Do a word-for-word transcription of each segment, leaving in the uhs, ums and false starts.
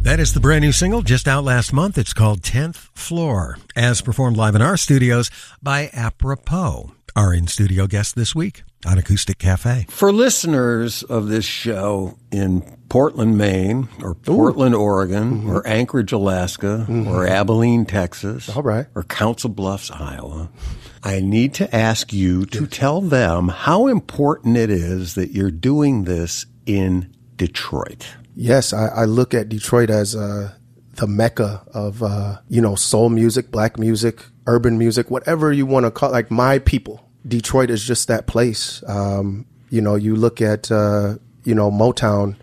That is the brand new single just out last month. It's called tenth Floor, as performed live in our studios by Apropos, our in-studio guest this week on Acoustic Cafe. For listeners of this show in Portland, Maine, or Portland, Ooh. Oregon, mm-hmm. or Anchorage, Alaska, mm-hmm. or Abilene, Texas, All right. or Council Bluffs, Iowa, I need to ask you to tell them how important it is that you're doing this in Detroit. Yes, I, I look at Detroit as uh, the mecca of, uh, you know, soul music, black music, urban music, whatever you want to call it, like my people. Detroit is just that place. Um, you know, you look at, uh, you know, Motown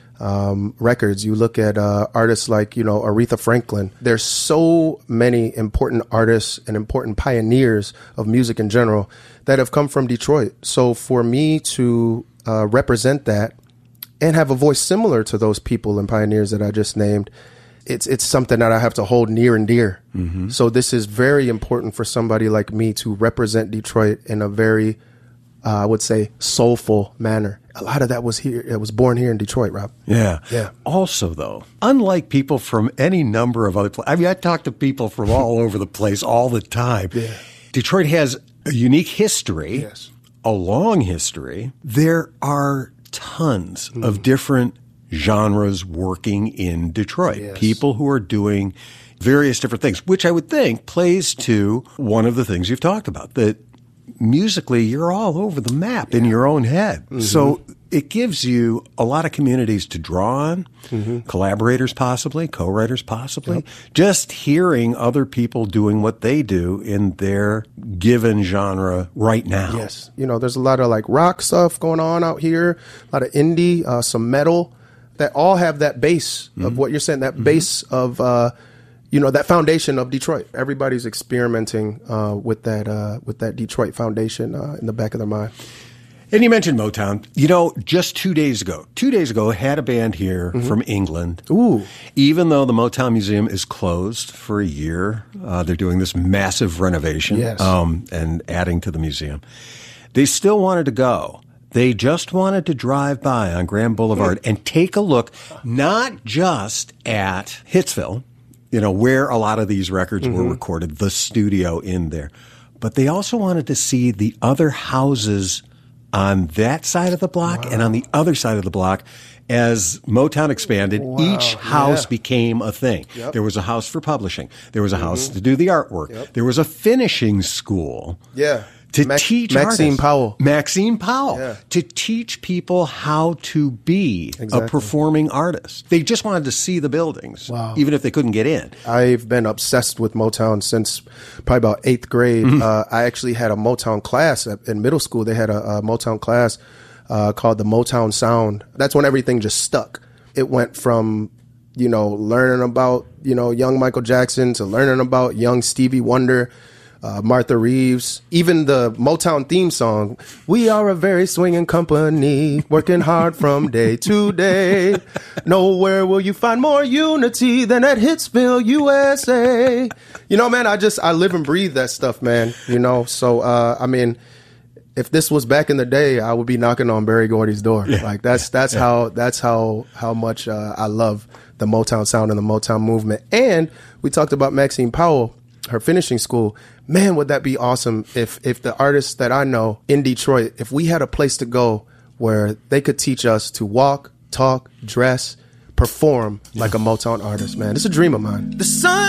um, records, you look at uh, artists like, you know, Aretha Franklin. There's so many important artists and important pioneers of music in general that have come from Detroit. So for me to uh, represent that and have a voice similar to those people and pioneers that I just named, it's it's something that I have to hold near and dear. Mm-hmm. So this is very important for somebody like me to represent Detroit in a very, uh, I would say, soulful manner. A lot of that was here. It was born here in Detroit, Rob. Yeah. Yeah. Also, though, unlike people from any number of other places, I mean, I talk to people from all over the place all the time. Yeah. Detroit has a unique history, yes. a long history. There are tons mm. of different genres working in Detroit. Yes. People who are doing various different things, which I would think plays to one of the things you've talked about, that musically you're all over the map yeah. in your own head. Mm-hmm. So it gives you a lot of communities to draw on, mm-hmm. collaborators possibly, co-writers possibly, yep. just hearing other people doing what they do in their given genre right now. Yes. You know, there's a lot of like rock stuff going on out here, a lot of indie, uh, some metal that all have that base mm-hmm. of what you're saying, that mm-hmm. base of, uh, you know, that foundation of Detroit. Everybody's experimenting uh, with that uh, with that Detroit foundation uh, in the back of their mind. And you mentioned Motown. You know, just two days ago, two days ago, had a band here mm-hmm. from England. Ooh. Even though the Motown Museum is closed for a year, uh, they're doing this massive renovation yes. um, and adding to the museum. They still wanted to go. They just wanted to drive by on Grand Boulevard mm. and take a look, not just at Hitsville, you know, where a lot of these records mm-hmm. were recorded, the studio in there, but they also wanted to see the other houses on that side of the block wow. and on the other side of the block. As Motown expanded, wow. each house yeah. became a thing. Yep. There was a house for publishing. There was a house mm-hmm. to do the artwork. Yep. There was a finishing school. Yeah. To Mac- teach Maxine artists. Powell. Maxine Powell. Yeah. To teach people how to be exactly. a performing artist. They just wanted to see the buildings, wow. even if they couldn't get in. I've been obsessed with Motown since probably about eighth grade. Mm-hmm. Uh, I actually had a Motown class at, in middle school. They had a, a Motown class uh, called the Motown Sound. That's when everything just stuck. It went from, you know, learning about, you know, young Michael Jackson to learning about young Stevie Wonder, Uh, Martha Reeves, even the Motown theme song, we are a very swinging company, working hard from day to day. Nowhere will you find more unity than at Hitsville, U S A. You know, man, I just, I live and breathe that stuff, man. You know, so, uh, I mean, if this was back in the day, I would be knocking on Berry Gordy's door. Yeah. Like that's, that's yeah. how, that's how, how much, uh, I love the Motown sound and the Motown movement. And we talked about Maxine Powell, her finishing school. Man, would that be awesome if if the artists that I know in Detroit, if we had a place to go where they could teach us to walk, talk, dress, perform like a Motown artist, man. It's a dream of mine. The sun